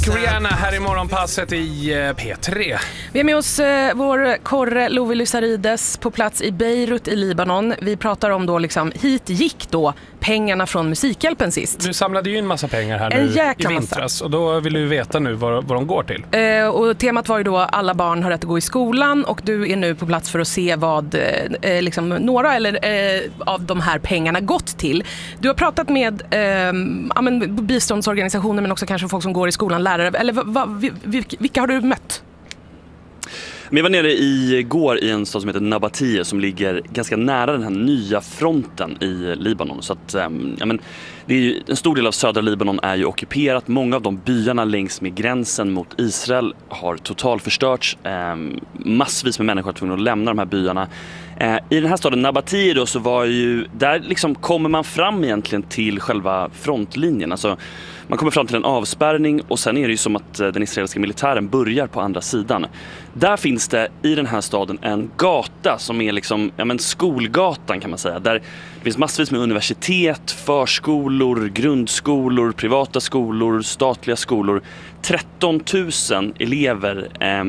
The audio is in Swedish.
Rihanna här i morgonpasset i P3. Vi är med oss vår korre Lovi Lysarides på plats i Beirut i Libanon. Vi pratar om då liksom, hit gick då pengarna från Musikhjälpen sist. Du samlade ju in massa pengar här nu i vintras och då vill du veta nu vad de går till. Och temat var ju då alla barn har rätt att gå i skolan och du är nu på plats för att se vad liksom, några eller av de här pengarna gått till. Du har pratat med biståndsorganisationer men också kanske folk som går i skolan, lärare, eller vilka har du mött? Jag var nere igår i en stad som heter Nabatie som ligger ganska nära den här nya fronten i Libanon. Så att, det är ju, en stor del av södra Libanon är ju ockuperat. Många av de byarna längs med gränsen mot Israel har totalförstörts. Massvis med människor har tvungna att lämna de här byarna. I den här staden Nabatie då så var ju, där liksom kommer man fram egentligen till själva frontlinjen. Alltså man kommer fram till en avspärrning och sen är det ju som att den israeliska militären börjar på andra sidan. Där finns det i den här staden en gata som är liksom, skolgatan kan man säga. Där det finns massvis med universitet, förskolor, grundskolor, privata skolor, statliga skolor. 13 000 elever